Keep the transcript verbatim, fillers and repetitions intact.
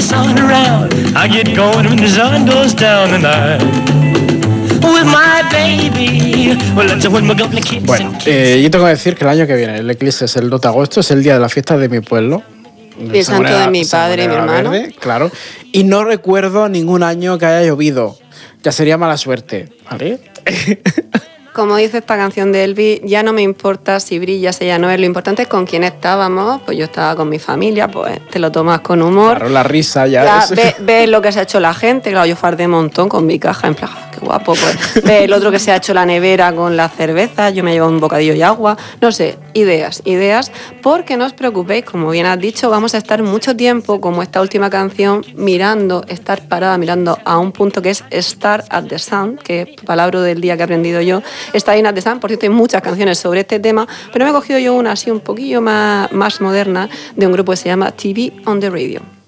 sun around. I get going when the sun goes down tonight. With my baby. Well, that's when we're gonna kiss. Bueno, eh, yo tengo que decir que el año que viene, el eclipse es el dos de agosto, es el día de la fiesta de mi pueblo. El santo de mi padre y mi hermano. Verde, claro. Y no recuerdo ningún año que haya llovido. Ya sería mala suerte, ¿vale? Como dice esta canción de Elvis, ya no me importa si brilla, si ya no es. Lo importante es con quién estábamos. Pues yo estaba con mi familia, pues te lo tomas con humor. Claro, la risa ya. ya es... Ves ve lo que se ha hecho la gente. Claro, yo fardé un montón con mi caja, en plan, qué guapo. Pues ve el otro que se ha hecho la nevera con la cerveza. Yo me llevo un bocadillo y agua. No sé, ideas, ideas. Porque no os preocupéis, como bien has dicho, vamos a estar mucho tiempo, como esta última canción, mirando, estar parada, mirando a un punto que es Start at the Sun, que es palabra del día que he aprendido yo. Starting at the Sun, por cierto, hay muchas canciones sobre este tema, pero me he cogido yo una así un poquillo más, más moderna de un grupo que se llama T V on the Radio.